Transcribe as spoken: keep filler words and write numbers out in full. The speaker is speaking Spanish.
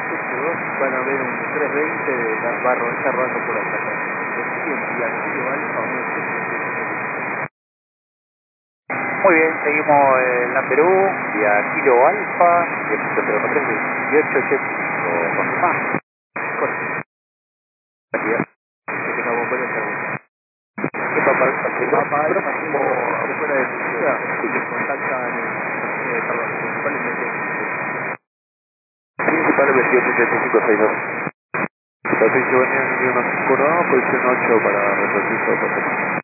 siete dos van a ver un tres veinte de la barro, está rodando por acá. Y aquí lo alfa o no sé. Muy bien, seguimos en la Perú y a Kilo Alfa, ciento cero tres dieciocho ochenta y cinco, confirmá. Correcto. Que tengamos buena salud. ¿Qué papá alfa? Papá Alfa cinco, se fuera de Turquía, se contactan en, eh, perdón, principal en veintiocho. Principal veintiocho ochenta y cinco sesenta y dos. Patricio Benian, Lima cinco uno, posición ocho para retroceder.